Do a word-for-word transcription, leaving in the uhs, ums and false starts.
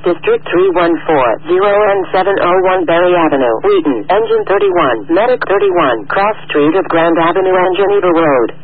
District three one four zero N seven oh one Berry Avenue, Wheaton, Engine thirty-one, Medic thirty-one, Cross Street of Grand Avenue and Geneva Road.